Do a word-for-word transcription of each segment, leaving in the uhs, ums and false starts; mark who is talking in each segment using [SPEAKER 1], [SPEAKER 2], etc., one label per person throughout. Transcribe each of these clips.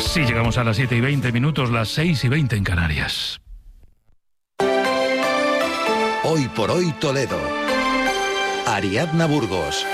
[SPEAKER 1] Así llegamos a las siete y veinte minutos, las seis y veinte en Canarias.
[SPEAKER 2] Hoy por hoy Toledo. Ariadna Burgos.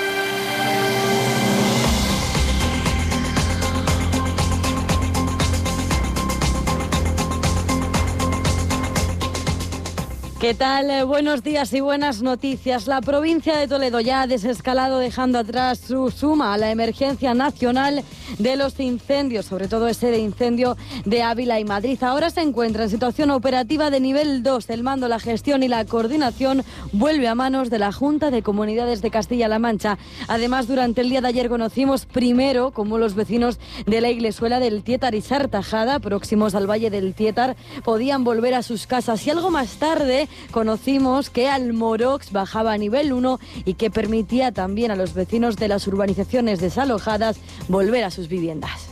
[SPEAKER 3] ¿Qué tal? Buenos días y buenas noticias. La provincia de Toledo ya ha desescalado, dejando atrás su suma a la emergencia nacional de los incendios, sobre todo ese de incendio de Ávila y Madrid. Ahora se encuentra en situación operativa de nivel dos. El mando, la gestión y la coordinación vuelve a manos de la Junta de Comunidades de Castilla-La Mancha. Además, durante el día de ayer conocimos primero cómo los vecinos de la Iglesuela del Tietar y Sartajada, próximos al Valle del Tietar, podían volver a sus casas. Y algo más tarde conocimos que Almorox bajaba a nivel uno y que permitía también a los vecinos de las urbanizaciones desalojadas volver a sus viviendas.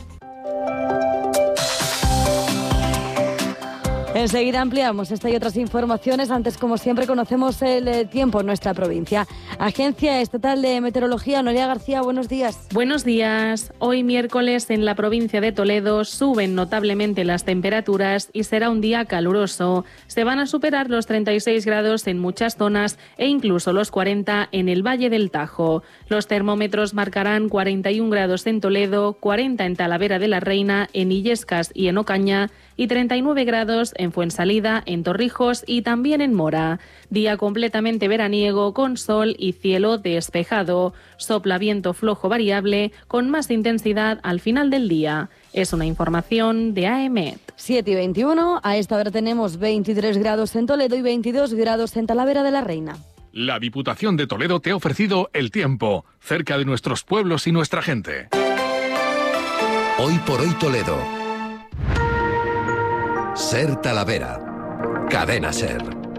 [SPEAKER 3] Enseguida ampliamos esta y otras informaciones. Antes, como siempre, conocemos el tiempo en nuestra provincia. Agencia Estatal de Meteorología, Noelia García, buenos días.
[SPEAKER 4] Buenos días. Hoy miércoles en la provincia de Toledo suben notablemente las temperaturas y será un día caluroso. Se van a superar los treinta y seis grados en muchas zonas e incluso los cuarenta en el Valle del Tajo. Los termómetros marcarán cuarenta y un grados en Toledo, cuarenta en Talavera de la Reina, en Illescas y en Ocaña, y treinta y nueve grados en Fuensalida, en Torrijos y también en Mora. Día completamente veraniego con sol y cielo despejado. Sopla viento flojo variable con más intensidad al final del día. Es una información de A E M E T.
[SPEAKER 3] siete y veintiuno, a esta hora tenemos veintitrés grados en Toledo y veintidós grados en Talavera de la Reina.
[SPEAKER 1] La Diputación de Toledo te ha ofrecido el tiempo, cerca de nuestros pueblos y nuestra gente.
[SPEAKER 2] Hoy por hoy Toledo. Ser Talavera. Cadena Ser.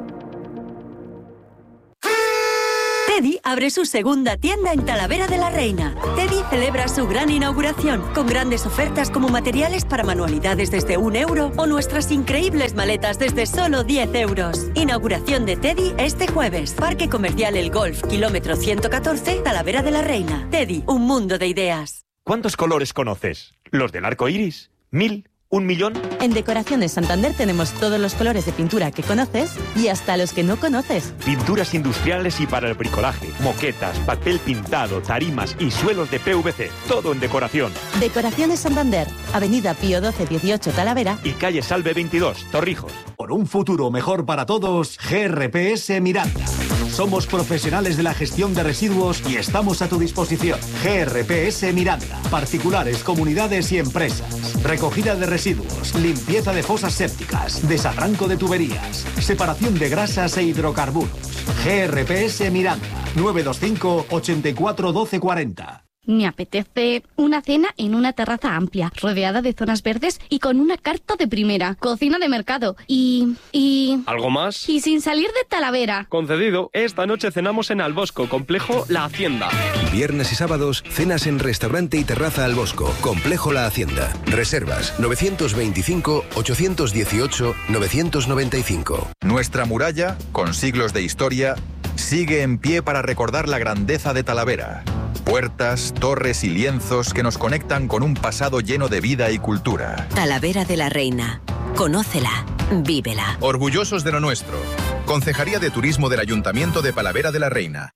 [SPEAKER 5] Teddy abre su segunda tienda en Talavera de la Reina. Teddy celebra su gran inauguración con grandes ofertas como materiales para manualidades desde un euro o nuestras increíbles maletas desde solo diez euros. Inauguración de Teddy este jueves. Parque Comercial El Golf, kilómetro ciento catorce, Talavera de la Reina. Teddy, un mundo de ideas.
[SPEAKER 6] ¿Cuántos colores conoces? ¿Los del arco iris? ¿Mil? ¿Un millón?
[SPEAKER 7] En Decoraciones Santander tenemos todos los colores de pintura que conoces y hasta los que no conoces.
[SPEAKER 6] Pinturas industriales y para el bricolaje, moquetas, papel pintado, tarimas y suelos de P V C. Todo en decoración.
[SPEAKER 7] Decoraciones Santander, Avenida Pío doce dieciocho Talavera
[SPEAKER 6] y calle Salve veintidós, Torrijos.
[SPEAKER 8] Por un futuro mejor para todos, G R P S Miranda. Somos profesionales de la gestión de residuos y estamos a tu disposición. G R P S Miranda. Particulares, comunidades y empresas. Recogida de residuos, limpieza de fosas sépticas, desarranco de tuberías, separación de grasas e hidrocarburos. G R P S Miranda. nueve dos cinco, ochenta y cuatro, doce cuarenta.
[SPEAKER 9] Me apetece una cena en una terraza amplia, rodeada de zonas verdes y con una carta de primera, cocina de mercado y... y...
[SPEAKER 10] ¿Algo más?
[SPEAKER 9] Y sin salir de Talavera.
[SPEAKER 10] Concedido. Esta noche cenamos en Albosco, Complejo La Hacienda.
[SPEAKER 11] Viernes y sábados, cenas en restaurante y terraza Albosco, Complejo La Hacienda. Reservas nueve dos cinco, ocho uno ocho, nueve nueve cinco.
[SPEAKER 12] Nuestra muralla, con siglos de historia, sigue en pie para recordar la grandeza de Talavera. Puertas, torres y lienzos que nos conectan con un pasado lleno de vida y cultura.
[SPEAKER 5] Talavera de la Reina. Conócela, vívela.
[SPEAKER 12] Orgullosos de lo nuestro. Concejalía de Turismo del Ayuntamiento de Talavera de la Reina.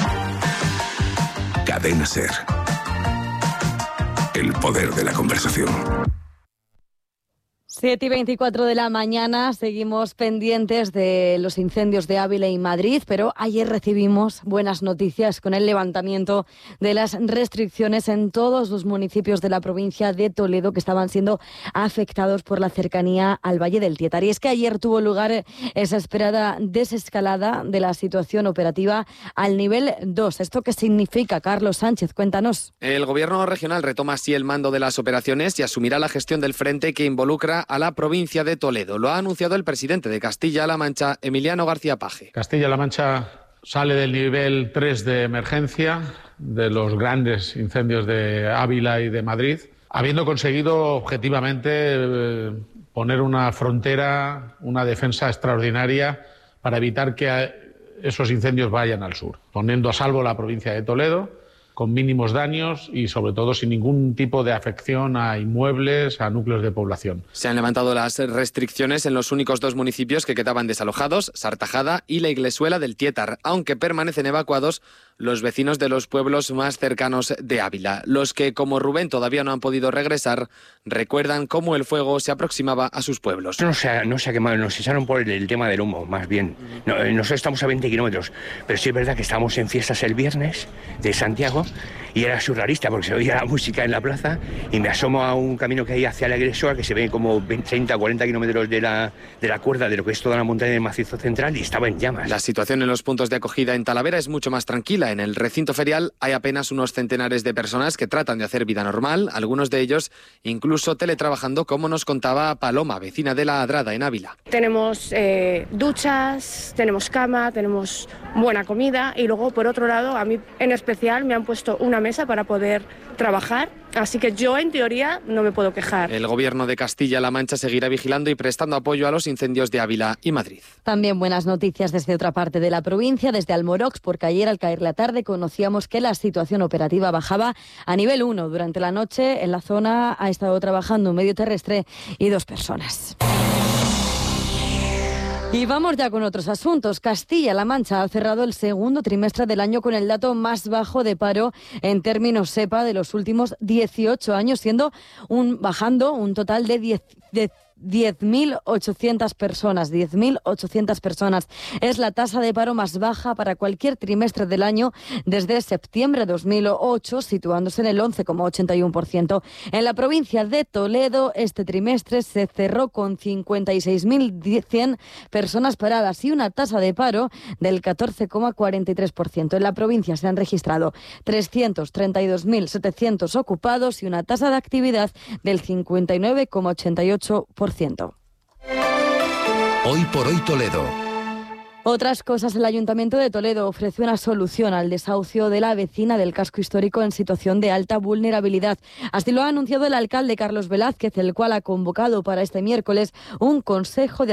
[SPEAKER 2] Cadena Ser. El poder de la conversación.
[SPEAKER 3] siete y veinticuatro de la mañana, seguimos pendientes de los incendios de Ávila y Madrid, pero ayer recibimos buenas noticias con el levantamiento de las restricciones en todos los municipios de la provincia de Toledo que estaban siendo afectados por la cercanía al Valle del Tietar. Y es que ayer tuvo lugar esa esperada desescalada de la situación operativa al nivel dos. ¿Esto qué significa, Carlos Sánchez? Cuéntanos.
[SPEAKER 13] El gobierno regional retoma así el mando de las operaciones y asumirá la gestión del frente que involucra a la provincia de Toledo. Lo ha anunciado el presidente de Castilla-La Mancha, Emiliano García Paje.
[SPEAKER 14] Castilla-La Mancha sale del nivel tres de emergencia de los grandes incendios de Ávila y de Madrid, habiendo conseguido objetivamente eh, poner una frontera, una defensa extraordinaria para evitar que esos incendios vayan al sur, poniendo a salvo la provincia de Toledo, con mínimos daños y sobre todo sin ningún tipo de afección a inmuebles, a núcleos de población.
[SPEAKER 13] Se han levantado las restricciones en los únicos dos municipios que quedaban desalojados, Sartajada y la Iglesuela del Tietar, aunque permanecen evacuados los vecinos de los pueblos más cercanos de Ávila. Los que, como Rubén, todavía no han podido regresar, recuerdan cómo el fuego se aproximaba a sus pueblos.
[SPEAKER 15] No se ha, no se ha quemado, nos echaron por el, el tema del humo, más bien. No, nosotros estamos a veinte kilómetros, pero sí es verdad que estábamos en fiestas el viernes de Santiago y era surrealista porque se oía la música en la plaza y me asomo a un camino que hay hacia la Iglesia que se ve como treinta o cuarenta kilómetros de la, de la cuerda de lo que es toda la montaña del macizo central y estaba en llamas.
[SPEAKER 13] La situación en los puntos de acogida en Talavera es mucho más tranquila. En el recinto ferial hay apenas unos centenares de personas que tratan de hacer vida normal, algunos de ellos incluso teletrabajando, como nos contaba Paloma, vecina de La Adrada en Ávila.
[SPEAKER 16] Tenemos eh, duchas, tenemos cama, tenemos buena comida y luego por otro lado a mí en especial me han puesto una mesa para poder trabajar, así que yo en teoría no me puedo quejar.
[SPEAKER 13] El gobierno de Castilla-La Mancha seguirá vigilando y prestando apoyo a los incendios de Ávila y Madrid.
[SPEAKER 3] También buenas noticias desde otra parte de la provincia, desde Almorox, porque ayer al caer la tarde conocíamos que la situación operativa bajaba a nivel uno. Durante la noche en la zona ha estado trabajando un medio terrestre y dos personas. Y vamos ya con otros asuntos. Castilla-La Mancha ha cerrado el segundo trimestre del año con el dato más bajo de paro en términos SEPA de los últimos dieciocho años, siendo un bajando un total de diez, de diez mil ochocientas personas. diez mil ochocientas personas. Es la tasa de paro más baja para cualquier trimestre del año desde septiembre de dos mil ocho, situándose en el once coma ochenta y uno por ciento. En la provincia de Toledo, este trimestre se cerró con cincuenta y seis mil cien personas paradas y una tasa de paro del catorce coma cuarenta y tres por ciento. En la provincia se han registrado trescientos treinta y dos mil setecientos ocupados y una tasa de actividad del cincuenta y nueve coma ochenta y ocho por ciento.
[SPEAKER 2] Hoy por hoy Toledo.
[SPEAKER 3] Otras cosas, el Ayuntamiento de Toledo ofrece una solución al desahucio de la vecina del casco histórico en situación de alta vulnerabilidad. Así lo ha anunciado el alcalde Carlos Velázquez, el cual ha convocado para este miércoles un consejo de